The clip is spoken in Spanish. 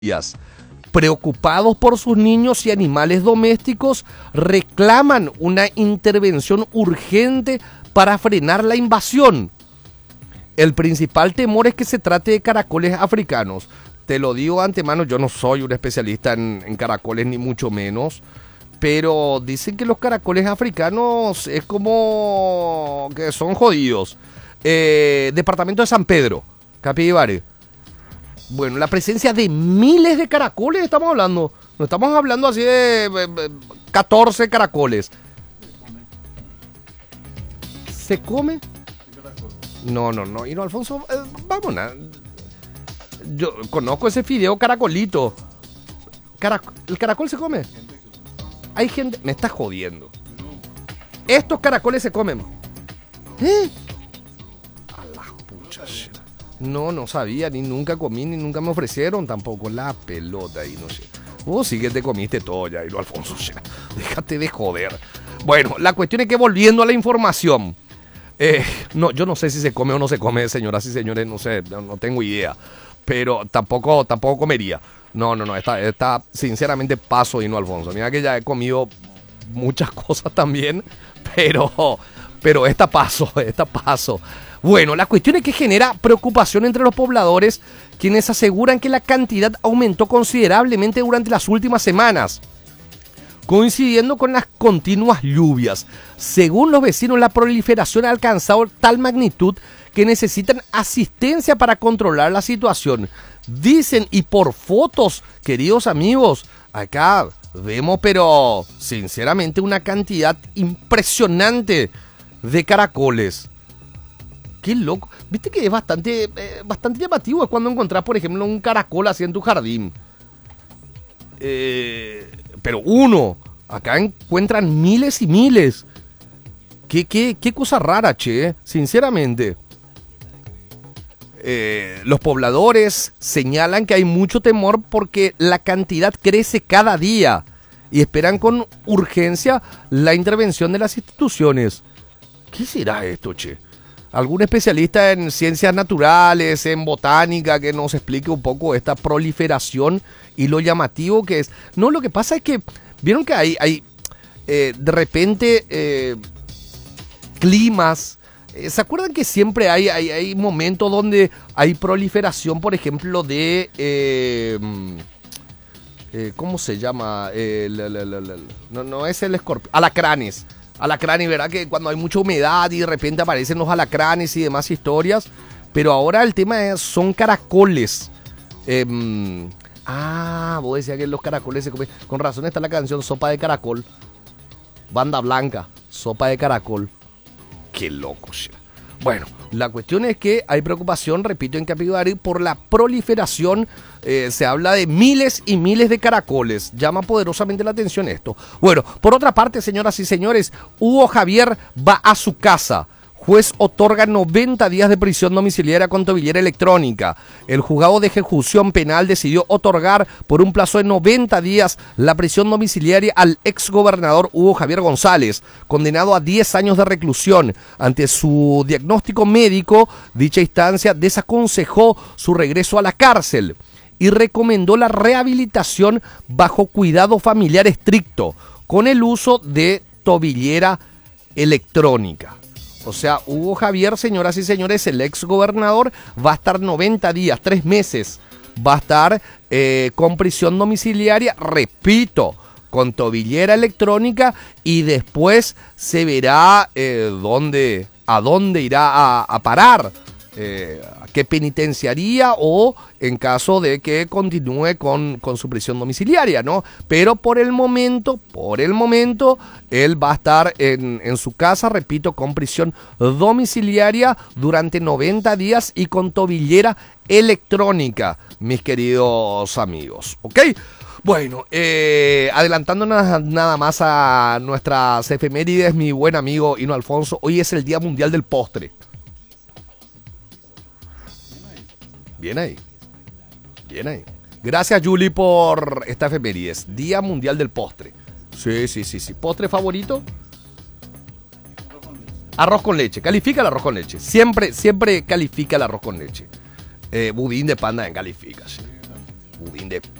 Preocupados por sus niños y animales domésticos, reclaman una intervención urgente para frenar la invasión. El principal temor es que se trate de caracoles africanos. Te lo digo de antemano, yo no soy un especialista en caracoles ni mucho menos, pero dicen que los caracoles africanos es como que son jodidos. Departamento de San Pedro, Capibare. Bueno, la presencia de miles de caracoles estamos hablando. No estamos hablando así de 14 caracoles. ¿Se come? No. Y no, Alfonso, vámonos. Yo conozco ese fideo caracolito. ¿El caracol se come? Hay gente... Me está jodiendo. Estos caracoles se comen. A la pucha. No sabía, ni nunca comí, ni nunca me ofrecieron tampoco. La pelota y no sé. Vos sí que te comiste todo ya, y lo Alfonso. Ya. Déjate de joder. Bueno, la cuestión es que volviendo a la información. No, yo no sé si se come o no se come, señoras y señores, no sé, no tengo idea. Pero tampoco comería. No, esta sinceramente paso y no, Alfonso. Mira que ya he comido muchas cosas también, pero esta paso. Bueno, la cuestión es que genera preocupación entre los pobladores, quienes aseguran que la cantidad aumentó considerablemente durante las últimas semanas, coincidiendo con las continuas lluvias. Según los vecinos, la proliferación ha alcanzado tal magnitud que necesitan asistencia para controlar la situación. Dicen, y por fotos, queridos amigos, acá vemos, pero sinceramente, una cantidad impresionante de caracoles. Qué loco. Viste que es bastante llamativo es cuando encontrás, por ejemplo, un caracol así en tu jardín. Pero uno, acá encuentran miles y miles. Qué cosa rara, che, sinceramente. Los pobladores señalan que hay mucho temor porque la cantidad crece cada día y esperan con urgencia la intervención de las instituciones. ¿Qué será esto, che? ¿Algún especialista en ciencias naturales, en botánica, que nos explique un poco esta proliferación y lo llamativo que es? No, lo que pasa es que, vieron que hay de repente climas. ¿Se acuerdan que siempre hay momentos donde hay proliferación, por ejemplo, de... ¿cómo se llama? No es el escorpión. Alacranes. Alacranes, ¿verdad? Que cuando hay mucha humedad y de repente aparecen los alacranes y demás historias. Pero ahora el tema son caracoles. Vos decías que los caracoles se comen. Con razón está la canción Sopa de Caracol. Banda Blanca, Sopa de Caracol. Qué loco, che. Bueno, la cuestión es que hay preocupación, repito, en Capibari por la proliferación. Se habla de miles y miles de caracoles. Llama poderosamente la atención esto. Bueno, por otra parte, señoras y señores, Hugo Javier va a su casa. Juez otorga 90 días de prisión domiciliaria con tobillera electrónica. El juzgado de ejecución penal decidió otorgar por un plazo de 90 días la prisión domiciliaria al exgobernador Hugo Javier González, condenado a 10 años de reclusión. Ante su diagnóstico médico, dicha instancia desaconsejó su regreso a la cárcel y recomendó la rehabilitación bajo cuidado familiar estricto, con el uso de tobillera electrónica. O sea, Hugo Javier, señoras y señores, el ex gobernador, va a estar 90 días, 3 meses. Va a estar con prisión domiciliaria, repito, con tobillera electrónica, y después se verá a dónde irá a parar. A qué penitenciaría o en caso de que continúe con su prisión domiciliaria, ¿no? Pero por el momento, él va a estar en su casa, repito, con prisión domiciliaria durante 90 días y con tobillera electrónica, mis queridos amigos, ¿ok? Bueno, adelantándonos nada más a nuestras efemérides, mi buen amigo Hino Alfonso, hoy es el Día Mundial del Postre. Bien ahí. Gracias, Julie, por esta efemérides. Día Mundial del Postre. Sí. ¿Postre favorito? Arroz con leche. Califica el arroz con leche. Siempre califica el arroz con leche. Budín de panda en califica, sí. budín de